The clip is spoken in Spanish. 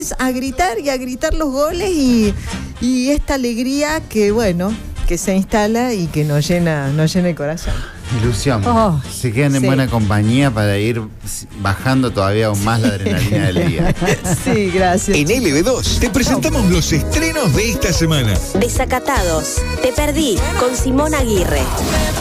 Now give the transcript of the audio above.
a gritar y a gritar los goles y esta alegría que, bueno, que se instala y que nos llena el corazón. Ilusión. Se quedan en buena compañía para ir bajando todavía aún más la adrenalina del día. Sí, gracias. En LB2 te presentamos los estrenos de esta semana. Desacatados, Te perdí, con Simón Aguirre.